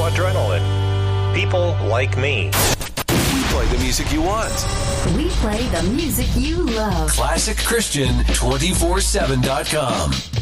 adrenaline. People like me. We play the music you want. We play the music you love. ClassicChristian247.com.